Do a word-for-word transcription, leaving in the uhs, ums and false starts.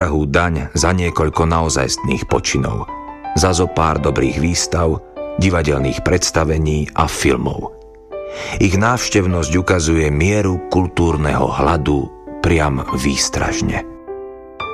vyťahú daň za niekoľko naozajstných počinov, za zo pár dobrých výstav, divadelných predstavení a filmov. Ich návštevnosť ukazuje mieru kultúrneho hladu priam výstražne.